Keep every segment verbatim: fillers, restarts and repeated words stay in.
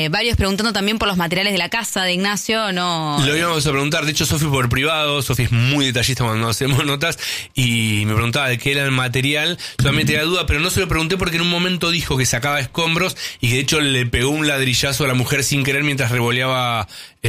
Eh, varios preguntando también por los materiales de la casa de Ignacio, no... Lo íbamos a preguntar, de hecho Sofi por privado, Sofi es muy detallista cuando hacemos notas, y me preguntaba de qué era el material. Yo también tenía duda, pero no se lo pregunté porque en un momento dijo que sacaba escombros y que de hecho le pegó un ladrillazo a la mujer sin querer mientras revoleaba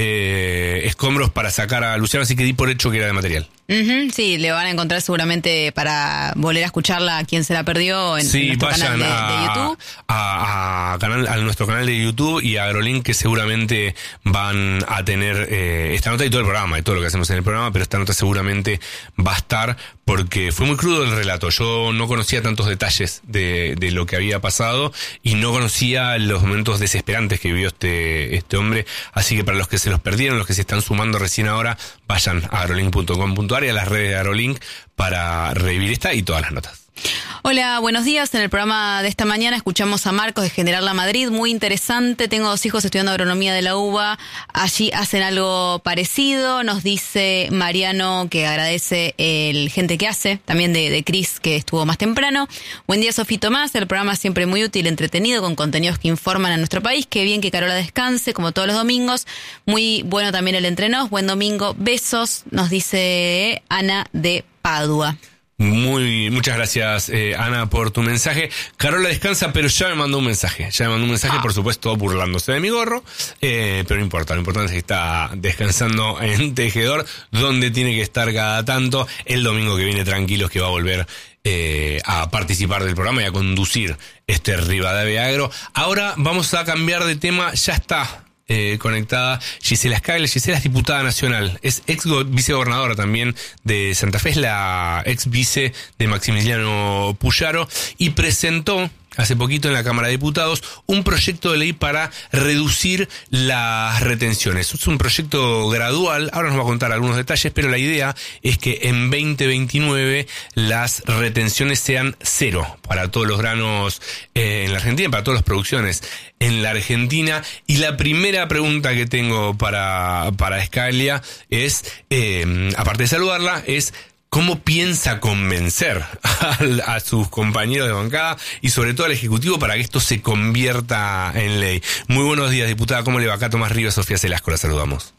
eh, escombros para sacar a Luciano, así que di por hecho que era de material. Uh-huh, sí, le van a encontrar seguramente para volver a escucharla a quien se la perdió en, sí, en nuestro canal de, a, de YouTube. A, a, canal, a nuestro canal de YouTube y a AgroLink, que seguramente van a tener eh, esta nota y todo el programa, y todo lo que hacemos en el programa, pero esta nota seguramente va a estar porque fue muy crudo el relato. Yo no conocía tantos detalles de, de lo que había pasado y no conocía los momentos desesperantes que vivió este, este hombre, así que para los que se los perdieron, los que se están sumando recién ahora, vayan a agrolink punto com punto a r y a las redes de AgroLink para revivir esta y todas las notas. Hola, buenos días. En el programa de esta mañana escuchamos a Marcos de General La Madrid, muy interesante. Tengo dos hijos estudiando agronomía de la UBA, allí hacen algo parecido. Nos dice Mariano que agradece el gente que hace, también de, de Cris, que estuvo más temprano. Buen día, Sofía Tomás, el programa siempre muy útil, entretenido, con contenidos que informan a nuestro país. Qué bien que Carola descanse, como todos los domingos. Muy bueno también el entrenos. Buen domingo, besos, nos dice Ana de Padua. Muy, muchas gracias, eh, Ana, por tu mensaje. Carola descansa, pero ya me mandó un mensaje. Ya me mandó un mensaje, por supuesto, burlándose de mi gorro. Eh, pero no importa, lo importante es que está descansando en Tejedor, donde tiene que estar cada tanto. El domingo que viene, tranquilos, que va a volver eh, a participar del programa y a conducir este Rivadavia Agro. Ahora vamos a cambiar de tema. Ya está Eh, conectada Gisela Scaglia. Gisela es diputada nacional, es ex vicegobernadora también de Santa Fe, es la ex vice de Maximiliano Puyaro, y presentó hace poquito en la Cámara de Diputados un proyecto de ley para reducir las retenciones. Es un proyecto gradual, ahora nos va a contar algunos detalles, pero la idea es que en veinte veintinueve las retenciones sean cero para todos los granos eh, en la Argentina, para todas las producciones en la Argentina. Y la primera pregunta que tengo para, para Scaglia es, eh, aparte de saludarla, es ¿cómo piensa convencer a, a sus compañeros de bancada y sobre todo al Ejecutivo para que esto se convierta en ley? Muy buenos días, diputada. ¿Cómo le va? Acá Tomás Ríos, Sofía Celasco, la saludamos.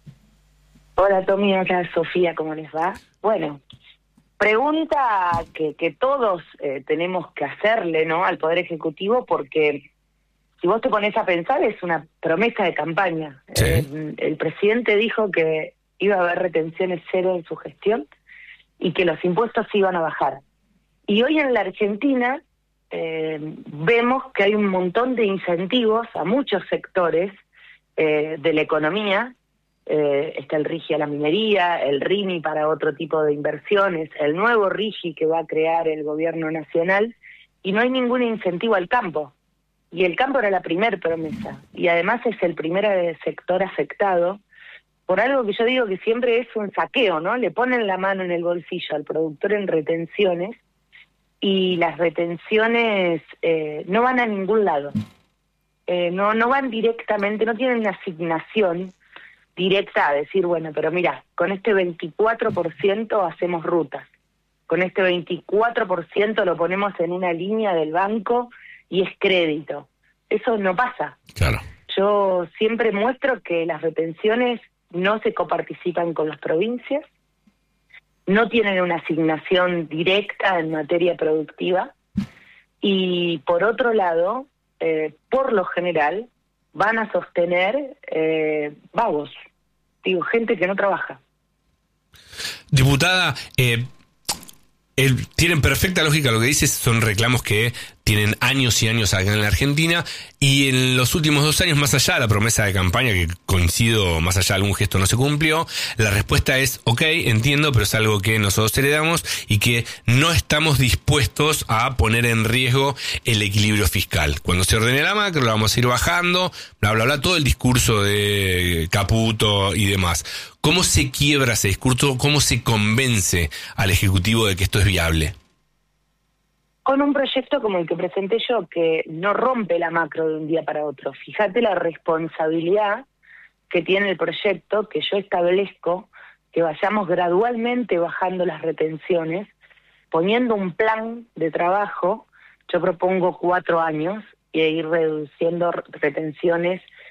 Hola, Tommy. Hola, Sofía. ¿Cómo les va? Bueno, pregunta que, que todos eh, tenemos que hacerle, ¿no?, al Poder Ejecutivo, porque si vos te pones a pensar, es una promesa de campaña. Sí. Eh, el presidente dijo que iba a haber retenciones cero en su gestión y que los impuestos se iban a bajar. Y hoy en la Argentina eh, vemos que hay un montón de incentivos a muchos sectores eh, de la economía. Eh, está el RIGI a la minería, el RIMI para otro tipo de inversiones, el nuevo RIGI que va a crear el gobierno nacional, y no hay ningún incentivo al campo. Y el campo era la primer promesa, y además es el primer sector afectado por algo que yo digo que siempre es un saqueo, ¿no? Le ponen la mano en el bolsillo al productor en retenciones, y las retenciones eh, no van a ningún lado. Eh, no, no van directamente, no tienen una asignación directa a decir, bueno, pero mira, con este veinticuatro por ciento hacemos rutas, con este veinticuatro por ciento lo ponemos en una línea del banco y es crédito. Eso no pasa. Claro. Yo siempre muestro que las retenciones no se coparticipan con las provincias, no tienen una asignación directa en materia productiva, y por otro lado, eh, por lo general, van a sostener eh, vagos, digo, gente que no trabaja. Diputada, eh, el, tienen perfecta lógica lo que dices, son reclamos que tienen años y años acá en la Argentina, y en los últimos dos años, más allá de la promesa de campaña, que coincido, más allá de algún gesto no se cumplió, la respuesta es, ok, entiendo, pero es algo que nosotros heredamos y que no estamos dispuestos a poner en riesgo el equilibrio fiscal. Cuando se ordene la macro, la vamos a ir bajando, bla, bla, bla, todo el discurso de Caputo y demás. ¿Cómo se quiebra ese discurso? ¿Cómo se convence al Ejecutivo de que esto es viable? Con un proyecto como el que presenté yo, que no rompe la macro de un día para otro. Fíjate la responsabilidad que tiene el proyecto, que yo establezco, que vayamos gradualmente bajando las retenciones, poniendo un plan de trabajo. Yo propongo cuatro años y ir reduciendo retenciones